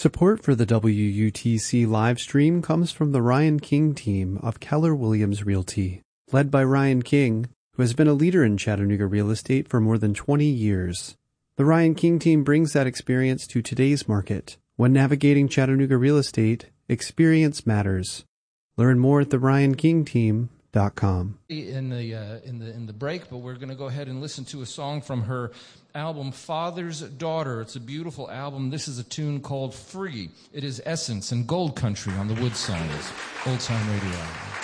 Support for the WUTC live stream comes from the Ryan King team of Keller Williams Realty, led by Ryan King, who has been a leader in Chattanooga real estate for more than 20 years. The Ryan King team brings that experience to today's market. When navigating Chattanooga real estate, experience matters. Learn more at theryankingteam.com. In the break, but we're going to go ahead and listen to a song from her album Father's Daughter. It's a beautiful album. This is a tune called Free. It is Essence and Gold Country on the Wood Song. Old Time Radio.